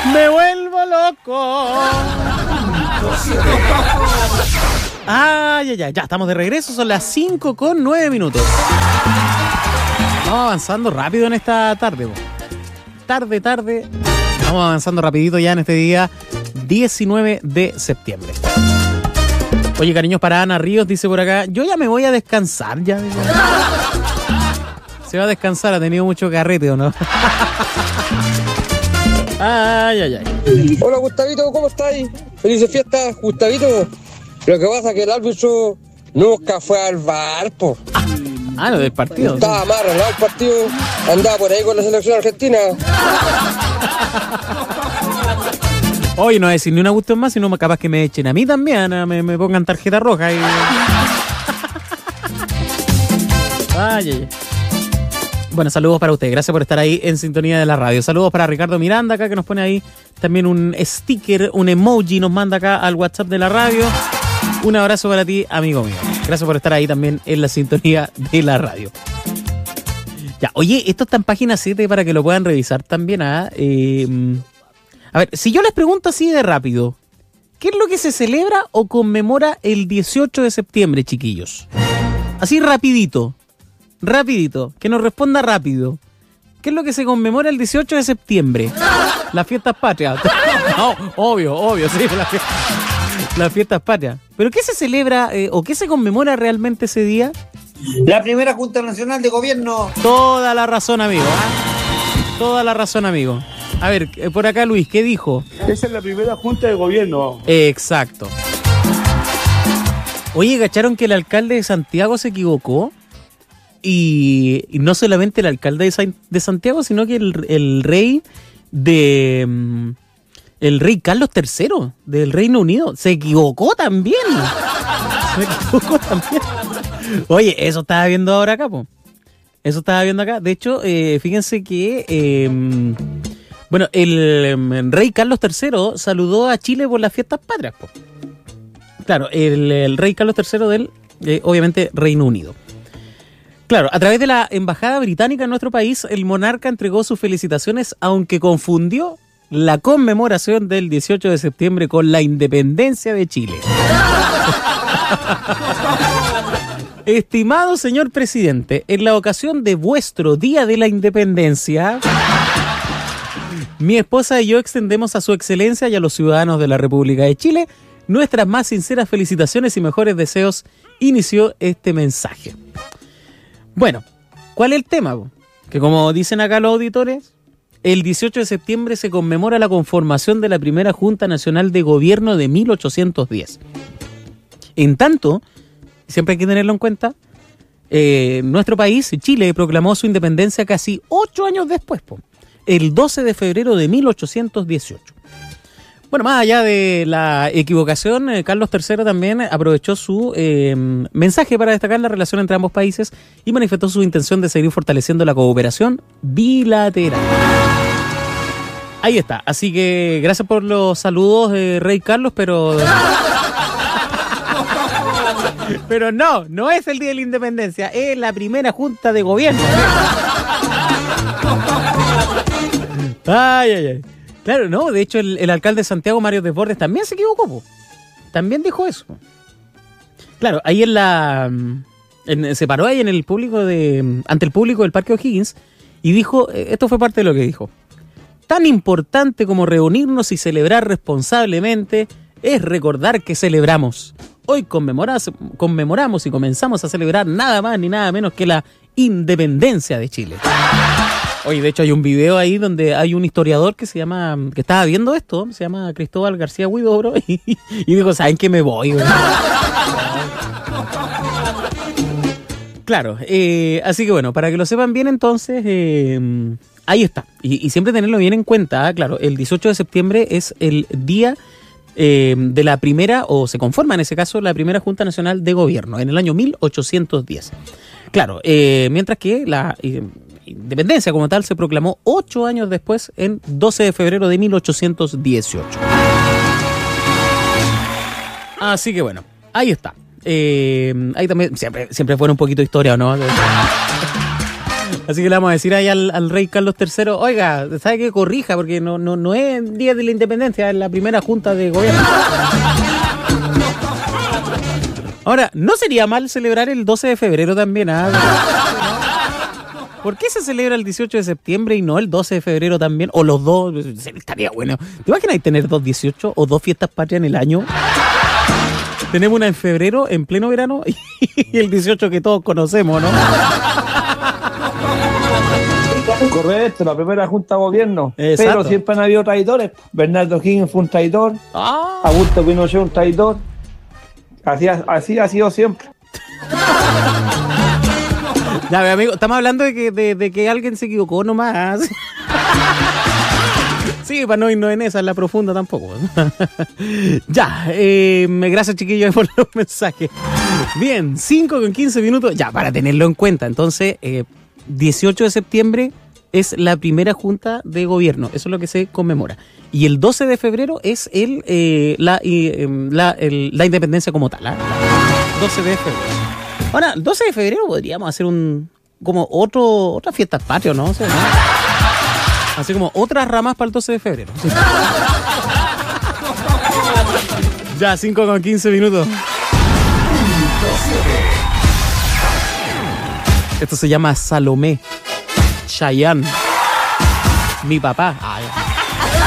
Me vuelvo loco. Ya estamos de regreso, son las 5:09. Vamos avanzando rápido en esta tarde. Tarde. Vamos avanzando rapidito ya en este día 19 de septiembre. Oye, cariños, para Ana Ríos, dice por acá, yo ya me voy a descansar ya. Se va a descansar, ha tenido mucho carrete, ¿o no? Ay. Hola, Gustavito, ¿cómo estáis? Felices fiestas, Gustavito. Lo que pasa es que el árbitro nunca fue al bar, po. Lo del partido. Estaba más arreglado el partido, andaba por ahí con la selección argentina. Hoy no voy a decir ni una cuestión más, sino capaz que me echen a mí también, me pongan tarjeta roja y... Ay. Bueno, saludos para usted, gracias por estar ahí en sintonía de la radio. Saludos para Ricardo Miranda acá, que nos pone ahí también un sticker, un emoji, nos manda acá al WhatsApp de la radio. Un abrazo para ti, amigo mío. Gracias por estar ahí también en la sintonía de la radio. Ya, oye, esto está en página 7 para que lo puedan revisar también. A ver, si yo les pregunto así de rápido, ¿qué es lo que se celebra o conmemora el 18 de septiembre, chiquillos? Así rapidito, que nos responda rápido. ¿Qué es lo que se conmemora el 18 de septiembre? Las fiestas patrias. No, obvio, sí, las fiestas patrias. ¿Pero qué se celebra o qué se conmemora realmente ese día? La primera Junta Nacional de Gobierno. Toda la razón, amigo. A ver, por acá Luis, ¿qué dijo? Esa es la primera Junta de Gobierno. Exacto. Oye, ¿cacharon que el alcalde de Santiago se equivocó? Y no solamente el alcalde de Santiago, sino que el rey el rey Carlos III del Reino Unido se equivocó también. Oye, eso estaba viendo ahora acá, po. De hecho, fíjense que el rey Carlos III saludó a Chile por las fiestas patrias, po. Claro, el rey Carlos III del, obviamente, Reino Unido. Claro, a través de la embajada británica en nuestro país, el monarca entregó sus felicitaciones, aunque confundió la conmemoración del 18 de septiembre con la independencia de Chile. Estimado señor presidente, en la ocasión de vuestro Día de la Independencia, mi esposa y yo extendemos a su excelencia y a los ciudadanos de la República de Chile nuestras más sinceras felicitaciones y mejores deseos, inició este mensaje. Bueno, ¿cuál es el tema? Que como dicen acá los auditores, el 18 de septiembre se conmemora la conformación de la primera Junta Nacional de Gobierno de 1810. En tanto, siempre hay que tenerlo en cuenta, nuestro país, Chile, proclamó su independencia casi 8 años después, el 12 de febrero de 1818. Bueno, más allá de la equivocación, Carlos III también aprovechó su mensaje para destacar la relación entre ambos países y manifestó su intención de seguir fortaleciendo la cooperación bilateral. Ahí está, así que gracias por los saludos, Rey Carlos, pero no es el Día de la Independencia, es la primera Junta de Gobierno. Ay. Claro, no, de hecho el alcalde de Santiago, Mario Desbordes, también se equivocó, po. También dijo eso. Claro, ahí se paró ahí en el público ante el público del Parque O'Higgins y dijo, esto fue parte de lo que dijo: tan importante como reunirnos y celebrar responsablemente es recordar que celebramos. Hoy conmemoramos y comenzamos a celebrar nada más ni nada menos que la independencia de Chile. Oye, de hecho hay un video ahí donde hay un historiador que estaba viendo esto, se llama Cristóbal García Huidobro, y dijo, ¿saben qué? Me voy, güey. Claro, así que bueno, para que lo sepan bien entonces, ahí está. Y siempre tenerlo bien en cuenta, claro, el 18 de septiembre es el día de la primera, o se conforma en ese caso, la primera Junta Nacional de Gobierno, en el año 1810. Claro, mientras que la independencia como tal se proclamó 8 años después, en 12 de febrero de 1818. Así que bueno, ahí está. Ahí también, siempre fuera un poquito de historia, ¿o no? Así que le vamos a decir ahí al rey Carlos III, oiga, ¿sabe qué? Corrija, porque no es Día de la Independencia, es la primera junta de gobierno. Ahora, ¿no sería mal celebrar el 12 de febrero también? ¿Por qué se celebra el 18 de septiembre y no el 12 de febrero también? O los dos, estaría bueno. ¿Te imaginas tener 2/18 o 2 fiestas patrias en el año? Tenemos una en febrero, en pleno verano, y el 18 que todos conocemos, ¿no? Correcto, la primera junta de gobierno. Exacto. Pero siempre han habido traidores. Bernardo Higgins fue un traidor. Augusto Pinochet un traidor. Así ha sido siempre. Ya, mi amigo, estamos hablando de que alguien se equivocó nomás. Sí, para no irnos en esa, en la profunda tampoco. Ya, gracias chiquillos por los mensajes. Bien, 5:15 minutos, ya, para tenerlo en cuenta. Entonces, 18 de septiembre es la primera junta de gobierno, eso es lo que se conmemora. Y el 12 de febrero es la independencia como tal, 12 de febrero. Ahora, el 12 de febrero podríamos hacer otra fiesta patria, ¿no? O sea, ¿no? Así como otras ramas para el 12 de febrero. Sí. Ya, 5:15 minutos. Esto se llama Salomé. Chayanne. Mi papá.